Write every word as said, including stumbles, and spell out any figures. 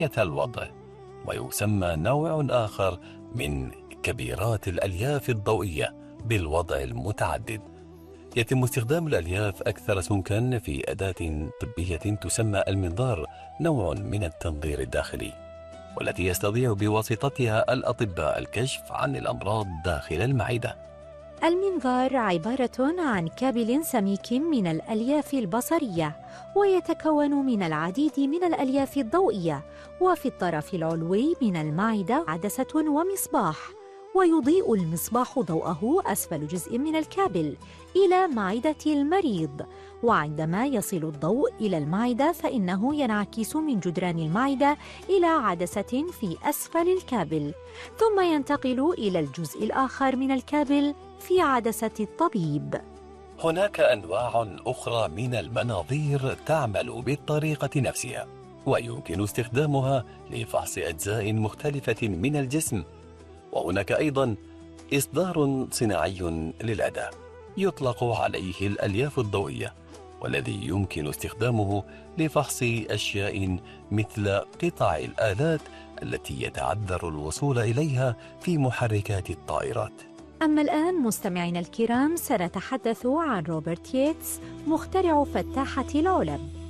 الوضع، ويسمى نوع آخر من كبيرات الألياف الضوئية بالوضع المتعدد. يتم استخدام الألياف أكثر سمكا في أداة طبية تسمى المنظار، نوع من التنظير الداخلي، والتي يستطيع بواسطتها الأطباء الكشف عن الأمراض داخل المعدة. المنظار عبارة عن كابل سميك من الألياف البصرية، ويتكون من العديد من الألياف الضوئية، وفي الطرف العلوي من المعدة عدسة ومصباح، ويضيء المصباح ضوءه أسفل جزء من الكابل إلى معدة المريض، وعندما يصل الضوء إلى المعدة فإنه ينعكس من جدران المعدة إلى عدسة في أسفل الكابل، ثم ينتقل إلى الجزء الآخر من الكابل في عدسة الطبيب. هناك أنواع أخرى من المناظير تعمل بالطريقة نفسها، ويمكن استخدامها لفحص أجزاء مختلفة من الجسم. وهناك أيضا إصدار صناعي للأداة يطلق عليه الألياف الضوئية، والذي يمكن استخدامه لفحص أشياء مثل قطع الآلات التي يتعذر الوصول إليها في محركات الطائرات. أما الآن مستمعينا الكرام، سنتحدث عن روبرت ييتس، مخترع فتاحة العلب.